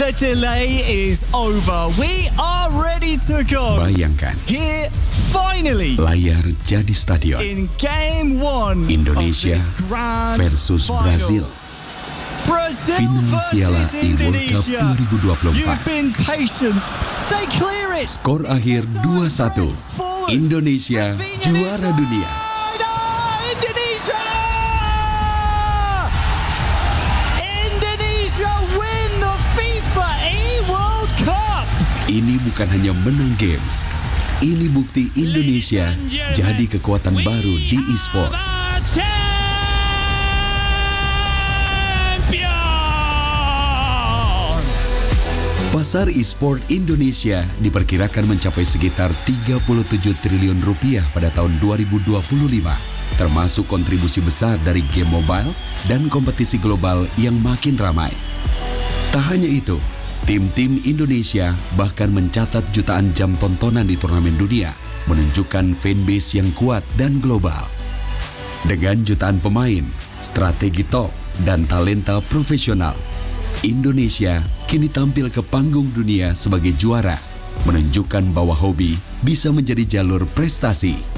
The delay is over. We are ready to go. Bayangkan, Here, finally, layar jadi stadion. in Game 1 Indonesia of this grand versus final. Brazil. Brazil Final Piala versus E World Cup Indonesia. 2024. You've been patient. They clear it. Skor akhir 2-1. Forward. Indonesia juara dunia. Indonesia! Indonesia win the FIFA E-World Cup! Ini bukan hanya menang games. Ini bukti Indonesia jadi kekuatan baru di e-sport. Pasar e-sport Indonesia diperkirakan mencapai sekitar 37 triliun rupiah pada tahun 2025, termasuk kontribusi besar dari game mobile dan kompetisi global yang makin ramai. Tak hanya itu, tim-tim Indonesia bahkan mencatat jutaan jam tontonan di turnamen dunia, menunjukkan fanbase yang kuat dan global. Dengan jutaan pemain, strategi top, dan talenta profesional, Indonesia kini tampil ke panggung dunia sebagai juara, menunjukkan bahwa hobi bisa menjadi jalur prestasi.